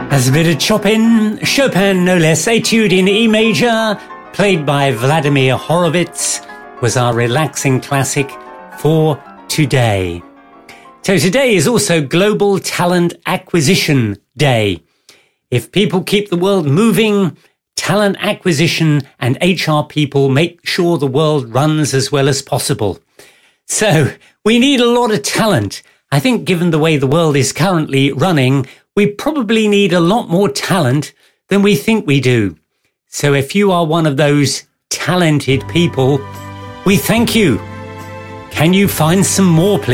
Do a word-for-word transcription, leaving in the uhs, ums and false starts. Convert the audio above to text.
As a bit of Chopin, Chopin no less, Etude in E major, played by Vladimir Horowitz, was our relaxing classic for today. So today is also Global Talent Acquisition Day. If people keep the world moving, talent acquisition and H R people make sure the world runs as well as possible. So we need a lot of talent. I think given the way the world is currently running, we probably need a lot more talent than we think we do. So if you are one of those talented people, we thank you. Can you find some more, please?